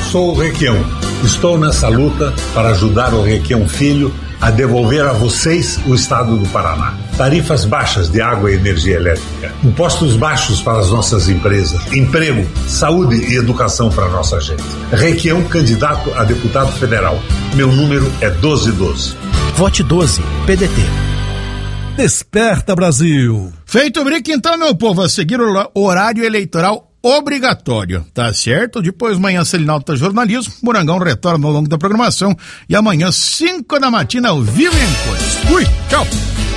sou o Requião. Estou nessa luta para ajudar o Requião Filho a devolver a vocês o estado do Paraná. Tarifas baixas de água e energia elétrica, impostos baixos para as nossas empresas, emprego, saúde e educação para a nossa gente. Requião, candidato a deputado federal. Meu número é 1212. Vote 12, PDT. Desperta, Brasil. Feito o brick, então, meu povo, a seguir o horário eleitoral obrigatório, tá certo? Depois, manhã, Selinalta Jornalismo, Morangão retorna ao longo da programação e amanhã, 5 da matina, ao vivo em cores. Fui, tchau!